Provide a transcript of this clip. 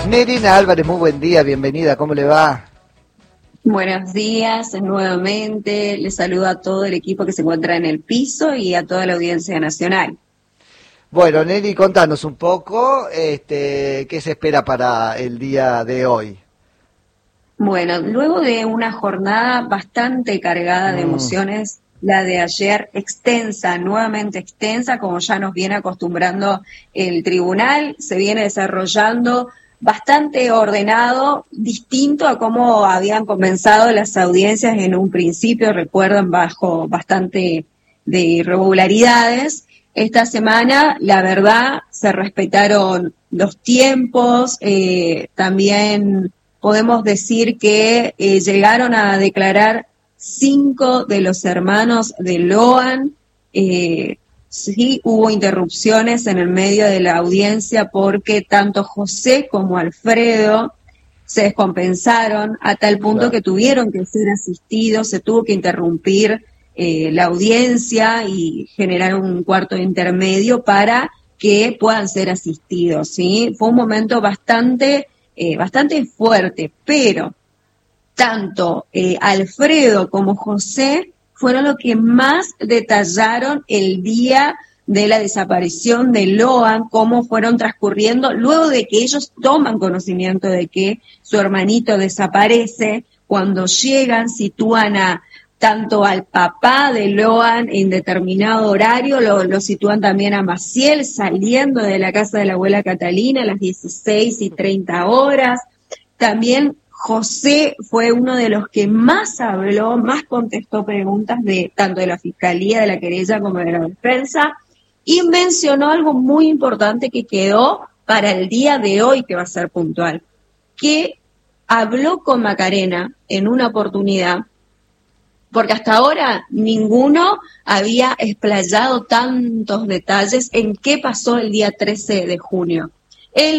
Nerina Álvarez, muy buen día, bienvenida, ¿cómo le va? Buenos días nuevamente, les saludo a todo el equipo que se encuentra en el piso y a toda la audiencia nacional. Bueno, Neri, contanos un poco, ¿qué se espera para el día de hoy? Bueno, luego de una jornada bastante cargada de emociones, la de ayer extensa, nuevamente extensa, como ya nos viene acostumbrando el tribunal, se viene desarrollando bastante ordenado, distinto a cómo habían comenzado las audiencias en un principio, recuerdan, bajo bastante de irregularidades. Esta semana, la verdad, se respetaron los tiempos, también podemos decir que llegaron a declarar 5 de los hermanos de Loan. Sí hubo interrupciones en el medio de la audiencia porque tanto José como Alfredo se descompensaron a tal punto que tuvieron que ser asistidos, se tuvo que interrumpir la audiencia y generar un cuarto intermedio para que puedan ser asistidos, ¿sí? Fue un momento bastante fuerte, pero tanto Alfredo como José fueron los que más detallaron el día de la desaparición de Loan, cómo fueron transcurriendo, luego de que ellos toman conocimiento de que su hermanito desaparece. Cuando llegan, sitúan tanto al papá de Loan en determinado horario, lo sitúan también a Maciel saliendo de la casa de la abuela Catalina a las 16:30. También José fue uno de los que más habló, más contestó preguntas de tanto de la fiscalía, de la querella como de la defensa, y mencionó algo muy importante que quedó para el día de hoy, que va a ser puntual, que habló con Macarena en una oportunidad, porque hasta ahora ninguno había explayado tantos detalles en qué pasó el día 13 de junio.